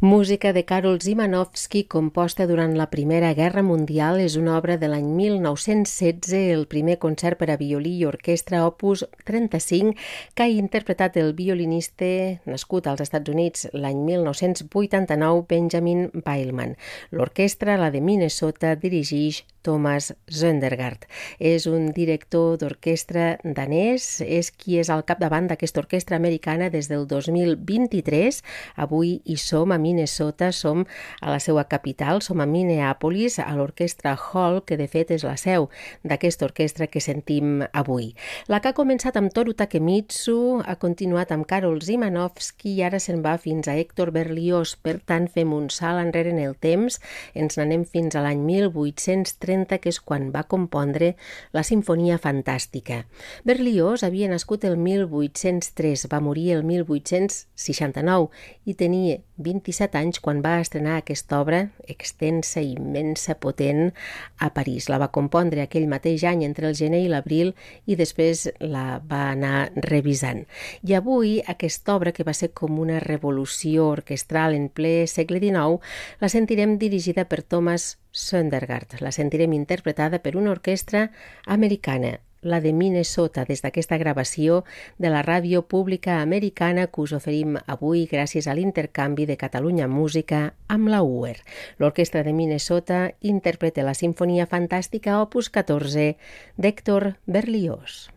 Música de Karol Szymanowski, composta durant la Primera Guerra Mundial, és una obra de l'any 1916, el primer concert per a violí i orquestra opus 35, que ha interpretat el violinista nascut als Estats Units l'any 1989, Benjamin Beilman. L'orquestra, la de Minnesota, dirigeix Thomas Søndergaard. És un director d'orquestra danès, és qui és al capdavant d'aquesta orquestra americana des del 2023. Avui hi som a Minnesota, som a la seva capital, som a Minneapolis, a l'Orquestra Hall, que de fet és la seu d'aquesta orquestra que sentim avui. La que ha començat amb Toru Takemitsu, ha continuat amb Karol Szymanowski i ara se'n va fins a Hector Berlioz. Per tant, fem un salt enrere en el temps, ens n'anem fins a l'any 1830, que és quan va compondre la Simfonia Fantàstica. Berlioz havia nascut el 1803, va morir el 1869 i tenia 27 anys quan va estrenar aquesta obra extensa, immensa, potent a París. La va compondre aquell mateix any entre el gener i l'abril i després la va anar revisant. I avui aquesta obra, que va ser com una revolució orquestral en ple segle XIX, la sentirem dirigida per Thomas Søndergaard. La sentirem interpretada per una orquestra americana, la de Minnesota, des d'aquesta gravació de la ràdio pública americana que us oferim avui gràcies a l'intercanvi de Catalunya Música amb la UER. L'orquestra de Minnesota interpreta la Simfonia Fantàstica opus 14 d'Hector Berlioz.